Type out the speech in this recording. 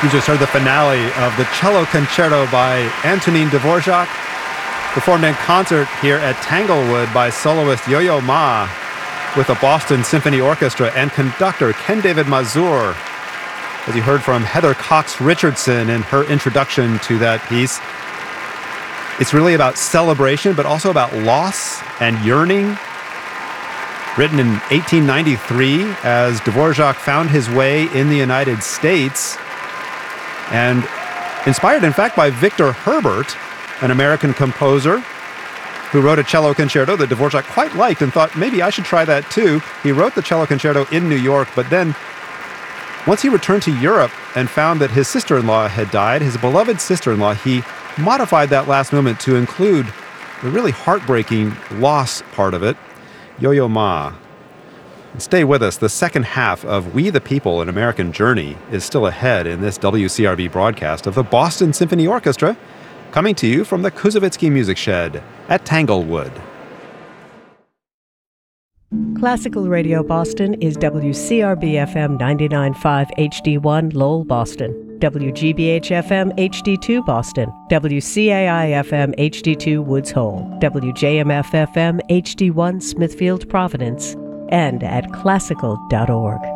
You just heard the finale of the Cello Concerto by Antonin Dvorak, performed in concert here at Tanglewood by soloist Yo-Yo Ma with the Boston Symphony Orchestra and conductor Ken David Mazur. As you heard from Heather Cox Richardson in her introduction to that piece, it's really about celebration, but also about loss and yearning. Written in 1893 as Dvorak found his way in the United States, and inspired, in fact, by Victor Herbert, an American composer who wrote a cello concerto that Dvorak quite liked and thought, maybe I should try that too. He wrote the cello concerto in New York, but then once he returned to Europe and found that his sister-in-law had died, his beloved sister-in-law, he modified that last movement to include the really heartbreaking loss part of it, Yo-Yo Ma. And stay with us. The second half of We the People, An American Journey is still ahead in this WCRV broadcast of the Boston Symphony Orchestra, coming to you from the Kuzovitsky Music Shed at Tanglewood. Classical Radio Boston is WCRB-FM 99.5 HD1 Lowell, Boston, WGBH-FM HD2 Boston, WCAI-FM HD2 Woods Hole, WJMF-FM HD1 Smithfield, Providence, and at classical.org.